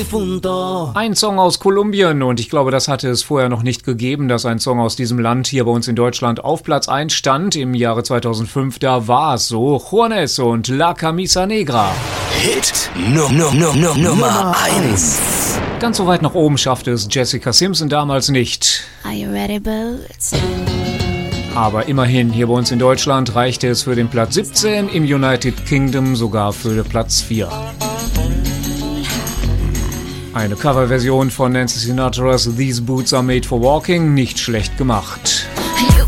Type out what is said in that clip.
difunto. Ein Song aus Kolumbien, und ich glaube, das hatte es vorher noch nicht gegeben, dass ein Song aus diesem Land hier bei uns in Deutschland auf Platz 1 stand. Im Jahre 2005, da war es so. Juanes und La Camisa Negra. Hit Nummer 1. Ganz so weit nach oben schaffte es Jessica Simpson damals nicht. Are you ready, Boots? Aber immerhin, hier bei uns in Deutschland reichte es für den Platz 17, im United Kingdom sogar für Platz 4. Eine Coverversion von Nancy Sinatras These Boots Are Made for Walking, nicht schlecht gemacht.